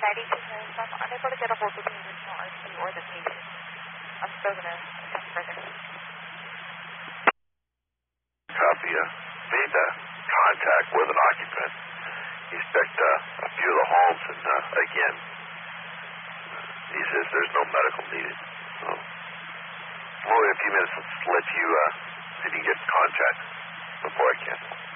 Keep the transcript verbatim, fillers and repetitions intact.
ninety-two minutes. I'm unable to get a hold of the original R C or the patient. I'm still going to attempt further. Copy. Uh, made uh, contact with an occupant. He's checked uh, a few of the homes, and uh, again, he says there's no medical needed. So, we'll wait a few minutes and let you uh, see if you can get contact before I can.